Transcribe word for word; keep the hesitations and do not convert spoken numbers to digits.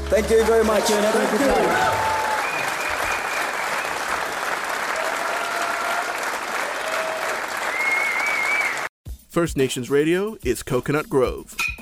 Thank you very much. Thank you. Have a good time. First Nations Radio is Coconut Grove.